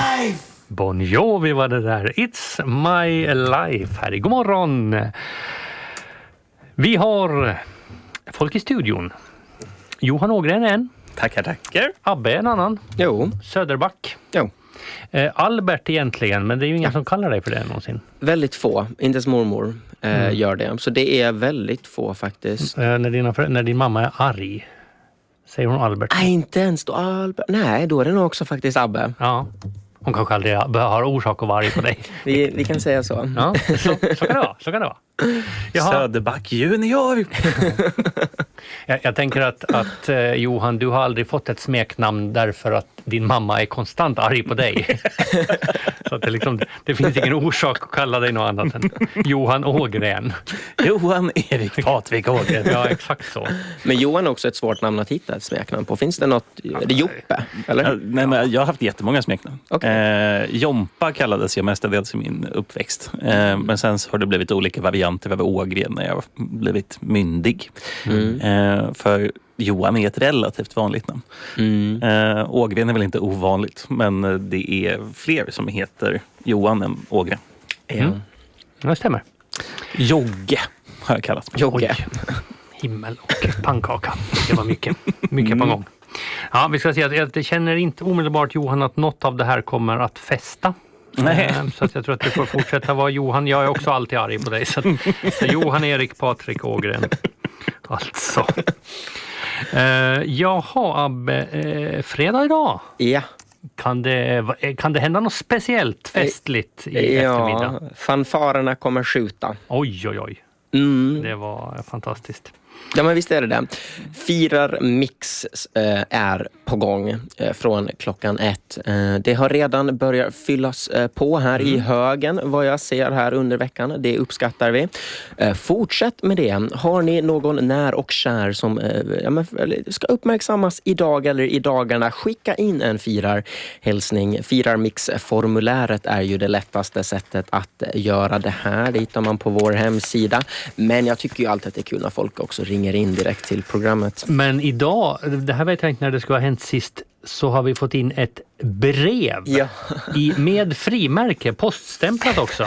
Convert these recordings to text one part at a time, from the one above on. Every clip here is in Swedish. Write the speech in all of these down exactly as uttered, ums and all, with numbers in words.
life! Bon Jovi var det där. It's my life här i God morgon. Vi har folk i studion. Johan Ågren en. Tackar, tackar. Abbe en annan. Jo. Söderback. Jo. Eh, Albert egentligen, men det är ju ingen ja. som kallar dig för det någonsin. Väldigt få. Inte ens mormor eh, mm. gör det. Så det är väldigt få faktiskt. Eh, när, dina, när din mamma är arg, säger hon Albert? Nej, inte ens då Albert. Nej, då är det nog också faktiskt Abbe. Ja. Hon kanske aldrig har orsak att vara arg på dig. vi, vi kan säga så. Ja, så, så kan det vara. Så kan det vara. Jaha. Söderback junior. jag, jag tänker att, att eh, Johan, du har aldrig fått ett smeknamn därför att din mamma är konstant arg på dig. Så att det, liksom, det finns ingen orsak att kalla dig något annat än Johan Ågren. Johan Erik Patrik Ågren. Ja, exakt så. Men Johan är också ett svårt namn att hitta ett smeknamn på. Finns det något? Är det Joppe? Eller? Ja, nej, men jag har haft jättemånga smeknamn. Okay. Eh, Jompa kallades jag mestadels i min uppväxt. Eh, men sen så har det blivit olika varianter av Ågren när jag har blivit myndig. Mm. Eh, för Johan är ett relativt vanligt namn. Mm. Eh, Ågren är väl inte ovanligt, men det är fler som heter Johan än Ågren. Mm. Det stämmer. Jogge har jag kallat mig. Jogge. Himmel och pannkaka. Det var mycket, mycket på gång. Ja, vi ska säga att jag känner inte omedelbart, Johan, att något av det här kommer att fästa. Nej. Så att jag tror att du får fortsätta vara Johan. Jag är också alltid arg på dig. Så, att, så Johan Erik Patrik Ågren. Alltså. Uh, jaha, Abbe. Uh, fredag idag. Ja. Kan det, kan det hända något speciellt festligt i ja, eftermiddag? Fanfarerna kommer skjuta. Oj, oj, oj. Mm. Det var fantastiskt. Ja, men visst är det det. Firar Mix eh, är på gång eh, från klockan ett. Eh, det har redan börjat fyllas eh, på här mm. i högen, vad jag ser här under veckan. Det uppskattar vi. Eh, fortsätt med det. Har ni någon när och kär som eh, ja, men, ska uppmärksammas idag eller i dagarna, skicka in en firarhälsning. Firar Mix-formuläret är ju det lättaste sättet att göra det här. Det hittar man på vår hemsida. Men jag tycker ju alltid att det är kul när folk också ringer in direkt till programmet. Men idag, det här vet jag inte när det ska ha hänt sist, så har vi fått in ett brev ja. i, med frimärke, poststämplat också.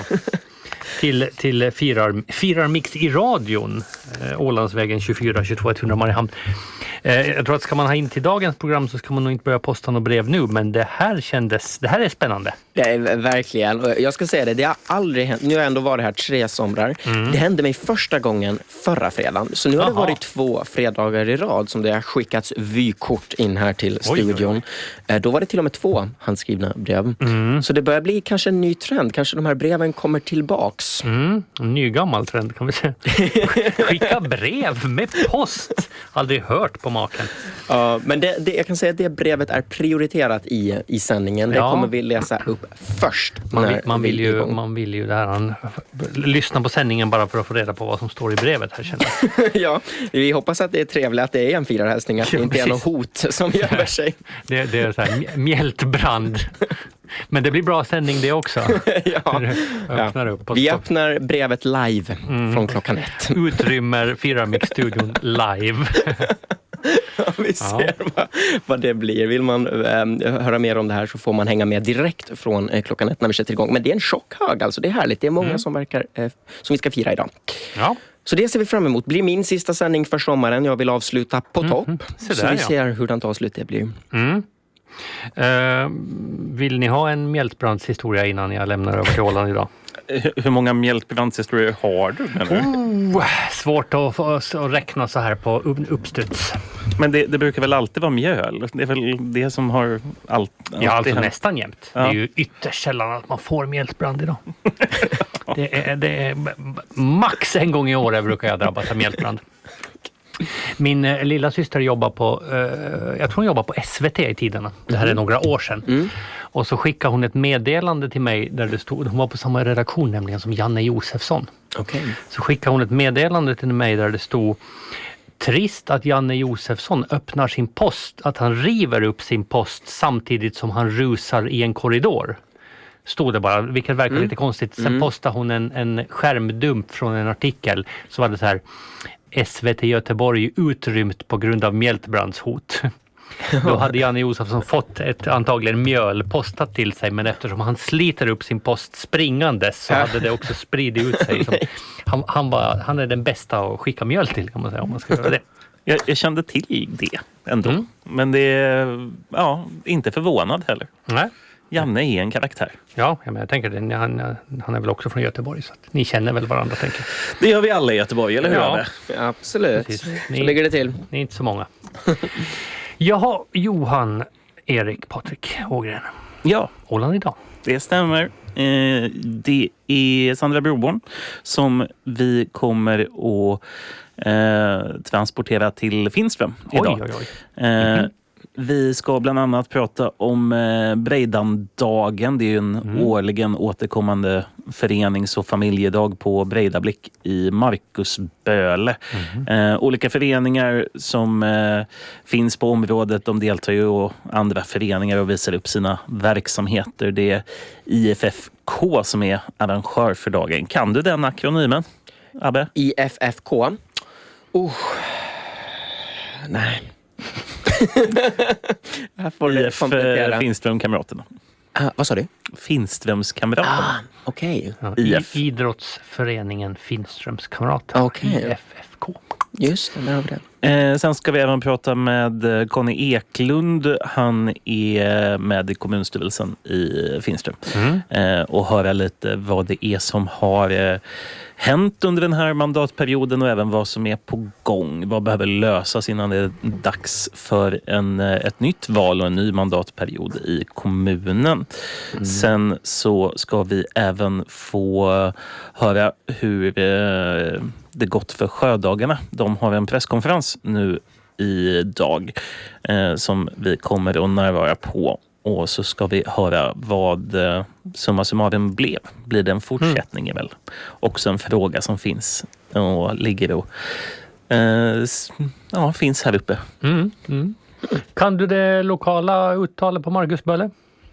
till, till firar, firar Mix i radion, eh, Ålandsvägen tjugofyra tjugotvå etthundra Mariehamn. Eh, jag tror att ska man ha in till dagens program så ska man nog inte börja posta något brev nu, men det här kändes, det här är spännande. Det är verkligen, och jag ska säga det, det har aldrig hänt, nu har jag ändå varit här tre somrar, mm. det hände mig första gången förra fredagen, så nu har Aha. det varit två fredagar i rad som det har skickats vykort in här till studion. Oj, oj, oj. Då var det till och med två handskrivna brev. Mm. Så det börjar bli kanske en ny trend, kanske de här breven kommer tillbaks. Mm. En ny gammal trend kan vi säga. Skicka brev med post. Aldrig hört på maken. Ja, men det, det, jag kan säga att det brevet är prioriterat i, i sändningen. Det ja. kommer vi läsa upp först. Man vill, man vill, ju, man vill ju där han, lyssna på sändningen bara för att få reda på vad som står i brevet här, känner jag. Ja, vi hoppas att det är trevligt att det är en firarhälsning, att det inte är något hot som gömmer sig. Det, det är så här mjältbrand. Men det blir bra sändning det också. ja. Öppnar ja. upp vi öppnar brevet live mm. från klockan ett. Utrymmer Firamix-studion live. Ja, vi ser ja. vad, vad det blir. Vill man eh, höra mer om det här så får man hänga med direkt från eh, klockan ett när vi sätter igång. Men det är en chockhög, alltså det är härligt. Det är många mm. som verkar eh, som vi ska fira idag. Ja. Så det ser vi fram emot. Blir min sista sändning för sommaren. Jag vill avsluta på mm. topp. Så, så vi ser hur den avslut det blir. Mm. Uh, vill ni ha en mjältbrandshistoria innan jag lämnar över till Åland idag? Hur många mjältbrandshistorier har du? Oh, svårt att, att räkna så här på uppstuds. Men det, det brukar väl alltid vara mjöl? Det är väl det som har allt, ja, alltså nästan jämt. Ja. Det är ju ytterst sällan att man får mjältbrand idag. det, är, det är max en gång i år brukar jag drabbas av mjältbrand. Min eh, lilla syster jobbar på, eh, jag tror hon jobbar på S V T i tiderna. Det här är några år sedan. Mm. Och så skickade hon ett meddelande till mig där det stod, hon var på samma redaktion nämligen som Janne Josefsson. Okay. Så skickade hon ett meddelande till mig där det stod: trist att Janne Josefsson öppnar sin post, att han river upp sin post samtidigt som han rusar i en korridor. Stod det bara, vilket verkar mm. lite konstigt. Sen mm. postade hon en, en skärmdump från en artikel. Så var det så här: S V T Göteborg utrymt på grund av mjältbrandshot. Då hade Janne Josefsson fått ett antagligen mjöl postat till sig, men eftersom han sliter upp sin post springandes så hade det också spridit ut sig. Som, han, han, var, han är den bästa att skicka mjöl till, kan man säga, om man ska göra det. Jag, jag kände till det ändå. Mm. Men det är ja, inte förvånad heller. Nej. Janne är en karaktär. Ja, men jag tänker det. Han, han är väl också från Göteborg, så att ni känner väl varandra, tänker jag. Det gör vi alla i Göteborg, eller hur? Ja, absolut. Precis. Ni, så ligger det till. Ni är inte så många. Jaha, Johan, Erik, Patrik Ågren. Ja. Åland idag. Det stämmer. Eh, det är Sandra Broborn som vi kommer att eh, transportera till Finström idag. Oj, oj, oj. Eh, mm. Vi ska bland annat prata om eh, Breidandagen. Det är ju en mm. årligen återkommande förenings- och familjedag på Breidablick i Markusböle. Mm. Eh, olika föreningar som eh, finns på området, de deltar ju, och andra föreningar och visar upp sina verksamheter. Det är I F F K som är arrangör för dagen. Kan du den akronymen, Abbe? I F F K? Oh. Nej. Här får I F Finströmkamraterna. Uh, vad sa du? Finströmskamraterna. Ah, okej. Okay. Ja, idrottsföreningen Finströmskamraterna. Okay. I F F K. Just det, där har vi det. Eh, sen ska vi även prata med Conny Eklund. Han är med i kommunstyrelsen i Finström. Mm. Eh, och höra lite vad det är som har eh, hänt under den här mandatperioden och även vad som är på gång. Vad behöver lösas innan det är dags för en, ett nytt val och en ny mandatperiod i kommunen. Mm. Sen så ska vi även få höra hur eh, det gått för Sjödagarna. De har en presskonferens nu idag eh, som vi kommer att närvara på. Och så ska vi höra vad eh, summa summarum blev. Blir det en fortsättning mm. väl? Också en fråga som finns och ligger och eh, ja, finns här uppe. Mm. Mm. Kan du det lokala uttalet på Markusböle?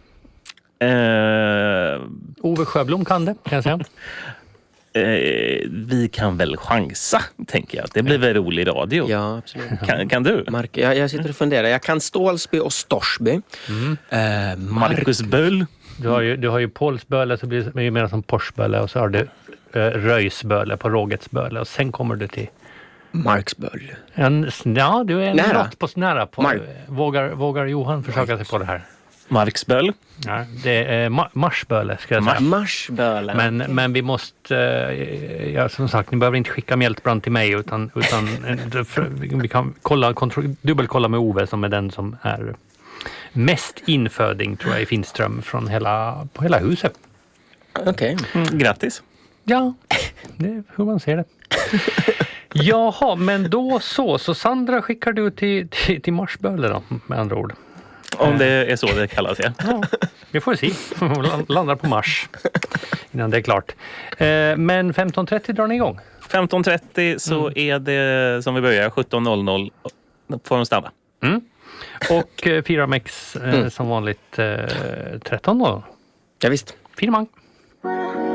Eh, Ove Sjöblom kan det, kan jag säga. Eh, vi kan väl chansa, tänker jag. Det blir väl rolig radio. Ja, absolut. Kan, kan du? Mark, jag, jag sitter och funderar. Jag kan Stålsby och Storsby. Mm. Eh, Markusböl. Du har ju, du har ju Pålsböle, så blir det ju mer som Porsböle, och så har du eh, Röjsböle på Rågetsböle, och sen kommer du till Marksböl. En, ja, du är en nära på, nära på. Mark. Vågar, vågar Johan försöka sig på det här? Marksböl. Ja, det är ma- Marsböle, ska jag säga. Marsböle. Men, men vi måste, eh, ja, som sagt, ni behöver inte skicka mjältbrand till mig, utan, utan vi kan kolla, kontro- dubbelkolla med Ove, som är den som är mest inföding, tror jag, i Finström från hela, på hela huset. Okej. Okay. Mm, grattis. Ja, det är hur man ser det. Jaha, men då så. Så Sandra skickar du till, till, till Marsböle då, med andra ord. Om det är så det kallas, ja. Ja, vi får se. Landar på Mars innan det är klart. Men femton trettio drar ni igång? femton trettio så mm. är det som vi börjar. sjutton noll noll får de stanna. Mm. Och fyra mex mm. som vanligt tretton noll noll. Ja, visst. Finemang.